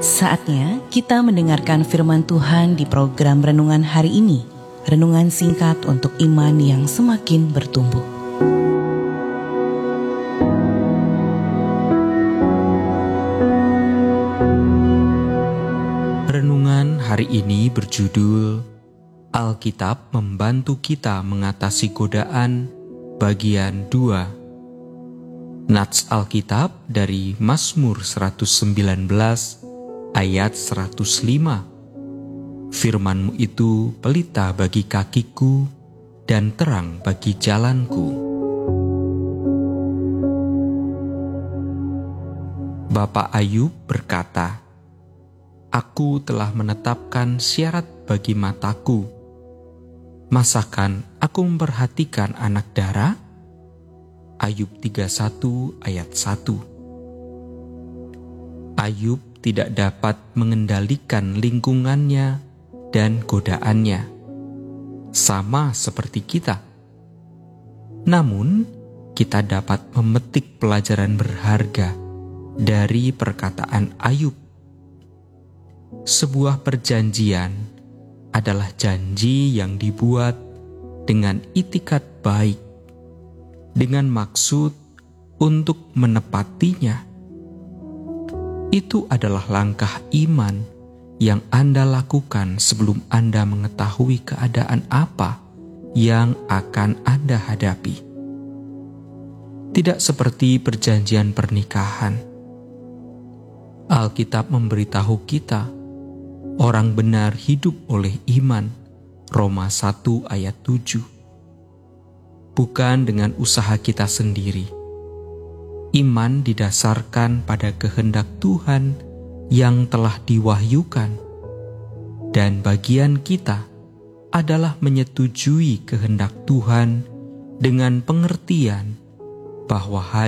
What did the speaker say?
Saatnya kita mendengarkan firman Tuhan di program Renungan hari ini. Renungan singkat untuk iman yang semakin bertumbuh. Renungan hari ini berjudul Alkitab Membantu Kita Mengatasi Godaan, bagian 2. Nats Alkitab dari Mazmur 119 ayat 105. Firman-Mu itu pelita bagi kakiku dan terang bagi jalanku. Bapak Ayub berkata, "Aku telah menetapkan syarat bagi mataku. Masakan aku memperhatikan anak dara?" Ayub 31 ayat 1. Ayub tidak dapat mengendalikan lingkungannya dan godaannya, sama seperti kita. Namun, kita dapat memetik pelajaran berharga dari perkataan Ayub. Sebuah perjanjian adalah janji yang dibuat dengan itikat baik, dengan maksud untuk menepatinya. Itu adalah langkah iman yang Anda lakukan sebelum Anda mengetahui keadaan apa yang akan Anda hadapi. Tidak seperti perjanjian pernikahan. Alkitab memberitahu kita, orang benar hidup oleh iman, Roma 1 ayat 7. Bukan dengan usaha kita sendiri. Iman didasarkan pada kehendak Tuhan yang telah diwahyukan, dan bagian kita adalah menyetujui kehendak Tuhan dengan pengertian bahwa